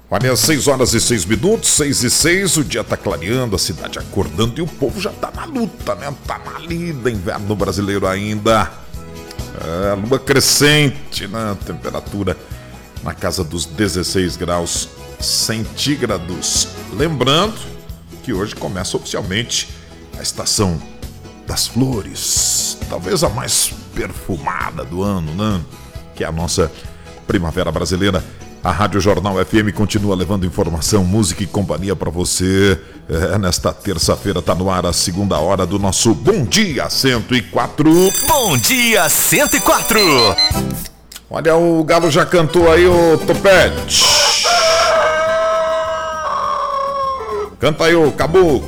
Olha, 6h06, 6h06, o dia tá clareando, a cidade acordando e o povo já tá na luta, né? Tá na lida, inverno brasileiro ainda. Lua crescente, né? Temperatura na casa dos 16 graus centígrados. Lembrando que hoje começa oficialmente a estação das flores, talvez a mais perfumada do ano, né? Que é a nossa primavera brasileira. A Rádio Jornal FM continua levando informação, música e companhia para você. Nesta terça-feira tá no ar a segunda hora do nosso Bom Dia 104. Bom Dia 104. Olha, o Galo já cantou aí, o Topete. Canta aí, o Caboclo.